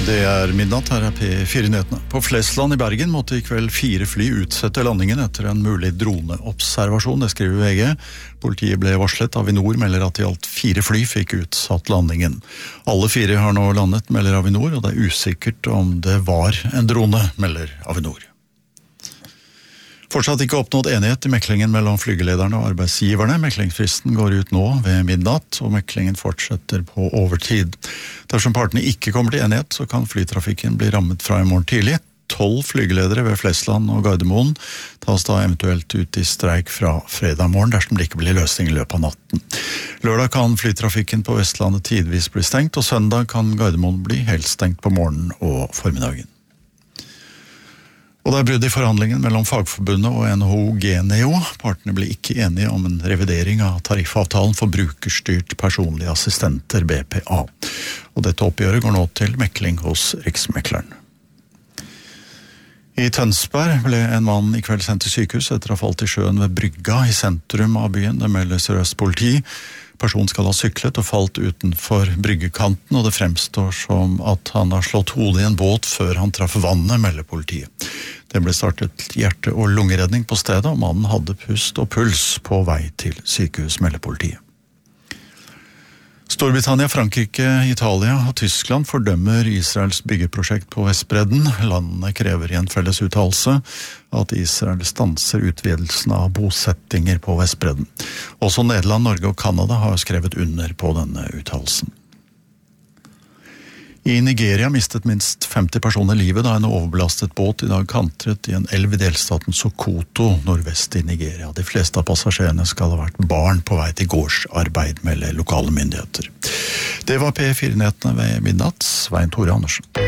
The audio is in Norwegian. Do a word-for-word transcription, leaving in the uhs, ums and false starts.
Det er midnatt, her er P fire-nyhetene. På Flesland i Bergen måtte i kveld fire fly utsette landingen etter en mulig droneobservasjon, det skriver V G. Politiet ble varslet. Avinor melder at i alt fire fly fikk utsatt landingen. Alle fire har nå landet, melder Avinor, og det er usikkert om det var en drone, melder Avinor. Fortsatt ikke oppnådd enighet i meklingen mellom flygelederne og arbeidsgiverne. Meklingsfristen går ut nå ved midnatt, og meklingen fortsetter på overtid. Dersom partene ikke kommer til enighet, så kan flytrafikken bli rammet fra i morgen tidlig. Tolv flygeledere ved Flesland og Gardermoen tas da eventuelt ut i streik fra fredag morgen, dersom det ikke blir løsning i løpet av natten. Lørdag kan flytrafikken på Vestlandet tidvis bli stengt, og søndag kan Gardermoen bli helt stengt på morgenen og formiddagen. Og det er brudd i forhandlingen mellom Fagforbundet og N H O Geneo. Partene ble ikke enige om en revidering av tariffavtalen for brukerstyrt personlige assistenter, B P A. Og dette oppgjøret går nå til mekling hos Riksmekleren. I Tønsberg ble en mann i kveld sendt til sykehus etter å ha falt i sjøen ved Brygga i sentrum av byen. Det melder Sør-Øst politi. Personen skal ha syklet og falt utenfor bryggekanten, og det fremstår som at han har slått hodet i en båt før han traff vannet, melder politiet. Det ble startet hjerte- og lungeredning på stedet, og mannen hadde pust og puls på vei til sykehus, melder politiet. Storbritannia, Frankrike, Italia og Tyskland fordømmer Israels byggeprosjekt på Vestbredden. Landene krever i en felles uttalelse at Israel stanser utvidelsen av bosettinger på Vestbredden. Også Nederland, Norge og Kanada har skrevet under på denne uttalelsen. I Nigeria mistet minst femti personer livet da en overbelastet båt i dag kantret i en elv i delstaten Sokoto, nordvest i Nigeria. De fleste av passasjerene skal ha vært barn på vei til gårdsarbeid, melder lokale myndigheter. Det var P fire-nyhetene ved midnatt. Svein Tore Andersen.